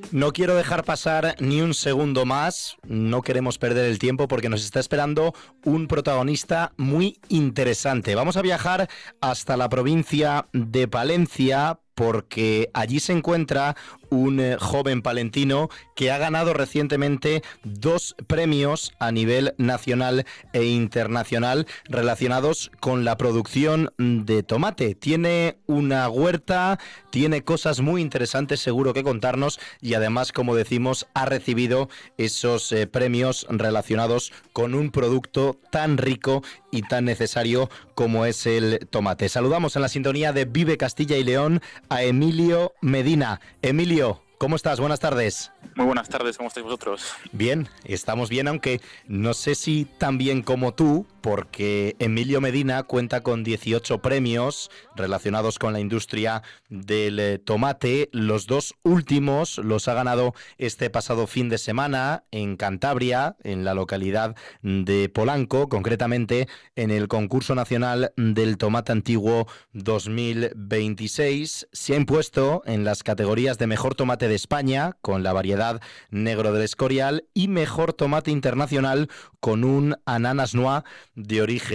No quiero dejar pasar ni un segundo más, no queremos perder el tiempo porque nos está esperando un protagonista muy interesante. Vamos a viajar hasta la provincia de Palencia porque allí se encuentra un joven palentino que ha ganado recientemente 2 premios a nivel nacional e internacional relacionados con la producción de tomate. Tiene una huerta, tiene cosas muy interesantes seguro que contarnos y además, como decimos, ha recibido esos premios relacionados con un producto tan rico y tan necesario como es el tomate. Saludamos en la sintonía de Vive Castilla y León a Emilio Medina. Emilio, ¿cómo estás? Buenas tardes. Muy buenas tardes, ¿cómo estáis vosotros? Bien, estamos bien, aunque no sé si tan bien como tú, porque Emilio Medina cuenta con 18 premios relacionados con la industria del tomate. Los 2 últimos los ha ganado este pasado fin de semana en Cantabria, en la localidad de Polanco, concretamente en el concurso nacional del tomate antiguo 2026. Se ha impuesto en las categorías de mejor tomate de España, con la variedad negro del Escorial, y mejor tomate internacional con un ananas noir de origen